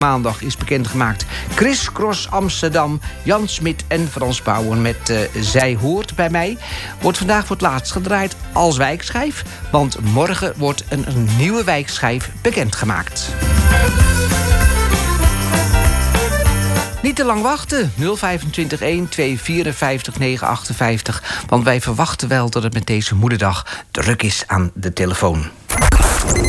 Maandag is bekendgemaakt. Chris Cross Amsterdam, Jan Smit en Frans Bauer met Zij hoort bij mij. Wordt vandaag voor het laatst gedraaid als wijkschijf. Want morgen wordt een nieuwe wijkschijf bekendgemaakt. Niet te lang wachten. 025 1 254 958. Want wij verwachten wel dat het met deze moederdag druk is aan de telefoon.